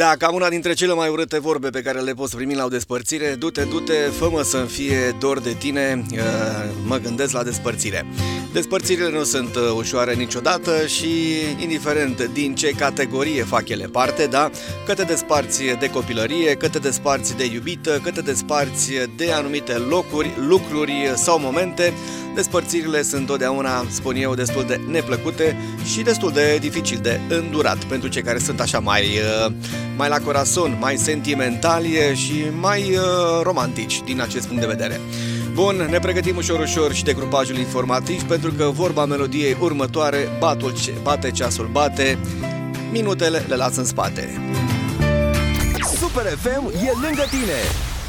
Da, cam una dintre cele mai urâte vorbe pe care le poți primi la o despărțire. Du-te, du-te, fă-mă să-mi fie dor de tine, mă gândesc la despărțire. Despărțirile nu sunt ușoare niciodată și indiferent din ce categorie fac ele parte, da, că te desparți de copilărie, că te desparți de iubită, că te desparți de anumite locuri, lucruri sau momente, despărțirile sunt totdeauna, spun eu, destul de neplăcute și destul de dificil de îndurat pentru cei care sunt așa mai la corazon, mai sentimentali și mai romantici din acest punct de vedere. Bun, ne pregătim ușor și de grupajul informativ pentru că vorba melodiei următoare, bate ceasul bate, minutele le las în spate. Super FM e lângă tine!